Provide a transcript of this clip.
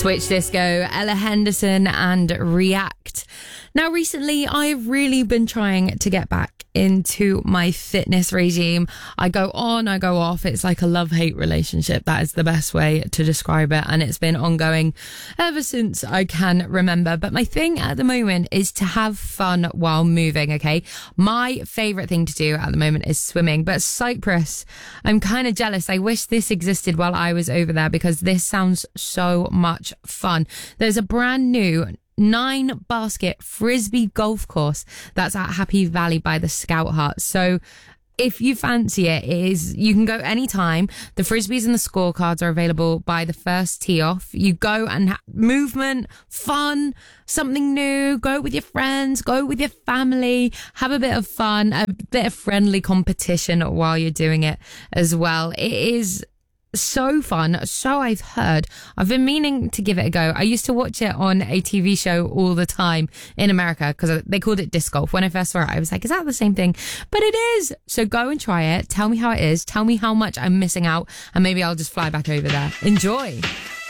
Switch Disco, Ella Henderson and React. Now, recently, I've really been trying to get back into my fitness regime. I go on, I go off. It's like a love-hate relationship. That is the best way to describe it. And it's been ongoing ever since I can remember. But my thing at the moment is to have fun while moving, okay? My favourite thing to do at the moment is swimming. But Cyprus, I'm kind of jealous. I wish this existed while I was over there because this sounds so much fun. There's a brand new 9-basket frisbee golf course that's at Happy Valley by the Scout Hut. So if you fancy it, you can go anytime. The frisbees and the scorecards are available by the first tee off. You go and movement, fun, something new, go with your friends, go with your family, have a bit of fun, a bit of friendly competition while you're doing it as well. It is so fun. So I've heard. I've been meaning to give it a go. I used to watch it on a TV show all the time in America because they called it disc golf. When I first saw it, I was like, is that the same thing? But it is. So go and try it. Tell me how it is. Tell me how much I'm missing out. And maybe I'll just fly back over there. Enjoy.